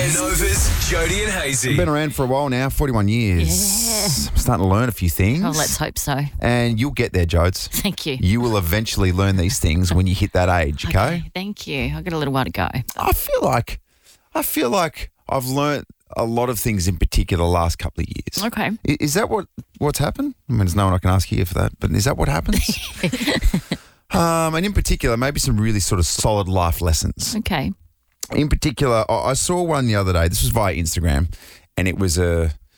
Nova's Jody and Hazy. I've been around for a while now, 41 years. Yeah. I'm starting to learn a few things. Oh, let's hope so. And you'll get there, Jodes. Thank you. You will eventually learn these things when you hit that age, okay? Thank you. I've got a little while to go. I feel like I've learned a lot of things in particular the last couple of years. Okay. Is that what's happened? I mean, there's no one I can ask here for that, but is that what happens? And in particular, maybe some really sort of solid life lessons. Okay. In particular, I saw one the other day. This was via Instagram, and it was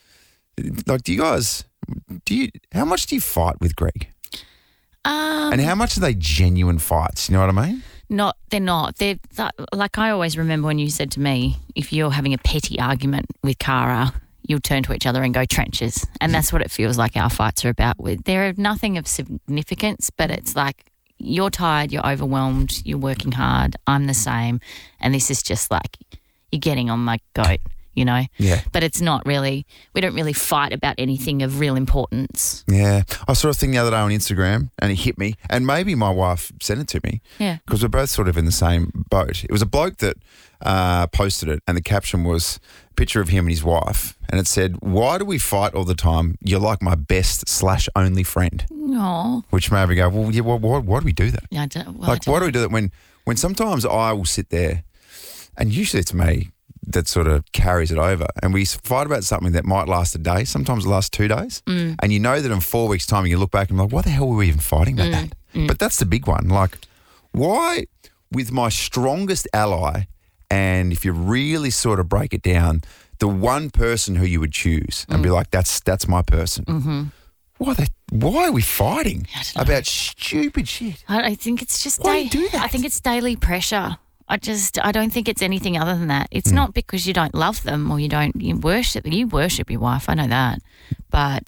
how much do you fight with Greg? And how much are they genuine fights? You know what I mean? They're not. They're like I always remember when you said to me, if you're having a petty argument with Cara, you'll turn to each other and go trenches. And that's what it feels like our fights are about. They're nothing of significance, but it's like you're tired, you're overwhelmed, you're working hard, I'm the same. And this is just like you're getting on my goat, you know? Yeah. But it's not really, we don't really fight about anything of real importance. Yeah. I saw a thing the other day on Instagram and it hit me. And maybe my wife sent it to me. Yeah. Because we're both sort of in the same boat. It was a bloke that posted it and the caption was a picture of him and his wife. And it said, "Why do we fight all the time? You're like my best/only friend." No. Which made me go, well, yeah, why do we do that? Yeah, why do we do that when sometimes I will sit there and usually it's me that sort of carries it over and we fight about something that might last a day, sometimes it lasts 2 days. And you know that in 4 weeks' time you look back and you're like, why the hell were we even fighting about that? But that's the big one. Like, why with my strongest ally, and if you really sort of break it down, the one person who you would choose and be like, that's my person. Mm-hmm. Why are we fighting about stupid shit? I think it's just Why do you do that? I think it's daily pressure. I don't think it's anything other than that. It's not because you don't love them or you worship your wife. I know that, but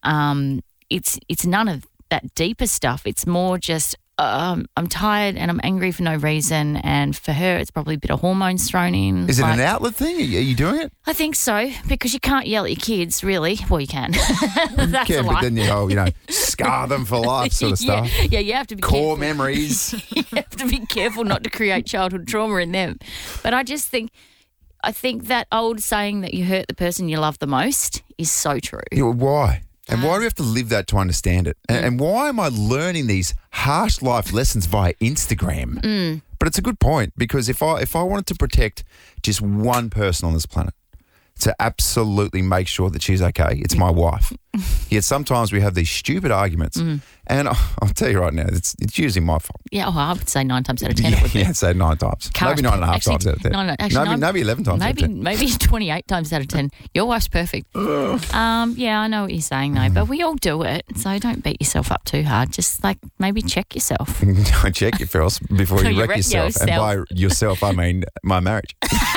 it's none of that deeper stuff. It's more just I'm tired and I'm angry for no reason, and for her it's probably a bit of hormones thrown in. Is it an outlet thing? Are you doing it? I think so, because you can't yell at your kids, really. Well, you can. That's a lie. But then scar them for life sort of stuff. Yeah, you have to be Core careful. memories. You have to be careful not to create childhood trauma in them. But I think that old saying that you hurt the person you love the most is so true. Yeah, why? And why do we have to live that to understand it? And why am I learning these harsh life lessons via Instagram? But it's a good point, because if I wanted to protect just one person on this planet, to absolutely make sure that she's okay, it's my wife. Yet sometimes we have these stupid arguments, and I'll tell you right now, it's usually my fault. Yeah, I would say 9 times out of 10 it would be. Yeah, say 9 times. Maybe 9.5 times out of 10. No, actually, maybe 11 times out of 10. Maybe 28 times out of 10. Your wife's perfect. Yeah, I know what you're saying though, but we all do it, so don't beat yourself up too hard. Just maybe check yourself. Check yourself before you wreck yourself. And by yourself, I mean my marriage.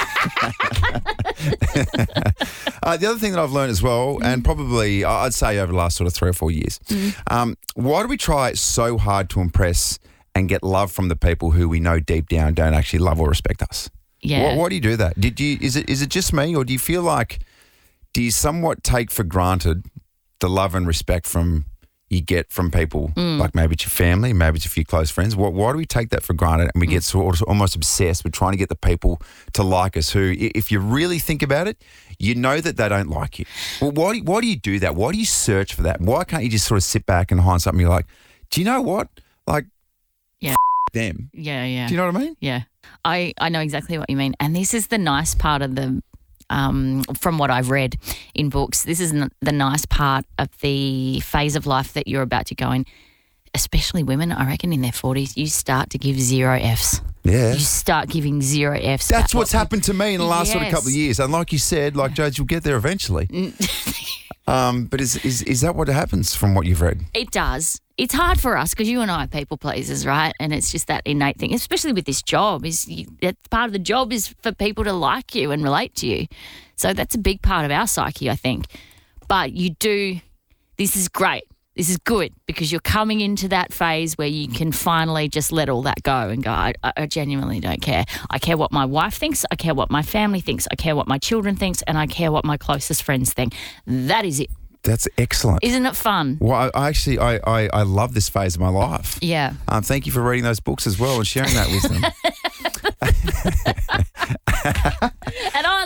The other thing that I've learned as well, and probably I'd say over the last sort of 3 or 4 years, why do we try so hard to impress and get love from the people who we know deep down don't actually love or respect us? Yeah. Why do you do that? Is it just me, or do you feel like, do you somewhat take for granted the love and respect you get from people, like maybe it's your family, maybe it's a few close friends? Why do we take that for granted and we get sort of almost obsessed with trying to get the people to like us who, if you really think about it, you know that they don't like you? Well, why do you do that? Why do you search for that? Why can't you just sort of sit back and hide something? You're like, do you know what? Like, yeah, them. Yeah. Do you know what I mean? Yeah. I know exactly what you mean. And this is the nice part of the from what I've read in books, this is the nice part of the phase of life that you're about to go in, especially women, I reckon, in their 40s, you start to give 0 Fs. Yeah. You start giving 0 Fs. That's what's happened to me in the last sort of couple of years. And like you said, Jade, you'll get there eventually. But is that what happens from what you've read? It does. It's hard for us because you and I are people pleasers, right? And it's just that innate thing, especially with this job. That's part of the job is for people to like you and relate to you. So that's a big part of our psyche, I think. But this is great. This is good because you're coming into that phase where you can finally just let all that go and go, I genuinely don't care. I care what my wife thinks. I care what my family thinks. I care what my children thinks. And I care what my closest friends think. That is it. That's excellent. Isn't it fun? Well, I love this phase of my life. Yeah. Thank you for reading those books as well and sharing that wisdom. And I look forward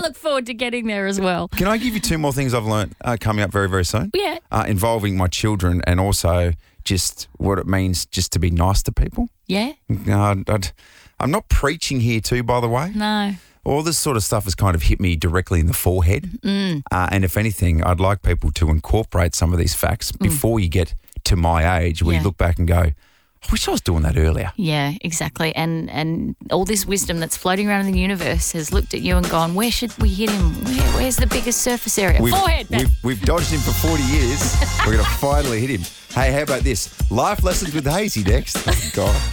forward to getting there as well. Can I give you 2 more things I've learnt coming up very, very soon? Yeah. Involving my children and also just what it means just to be nice to people. Yeah? I'm not preaching here too, by the way. No. All this sort of stuff has kind of hit me directly in the forehead. And if anything, I'd like people to incorporate some of these facts before you get to my age where you look back and go, I wish I was doing that earlier. Yeah, exactly. And all this wisdom that's floating around in the universe has looked at you and gone, where should we hit him? Where's the biggest surface area? Forehead, Ben. We've dodged him for 40 years. We're going to finally hit him. Hey, how about this? Life lessons with Hazy next. Oh, God.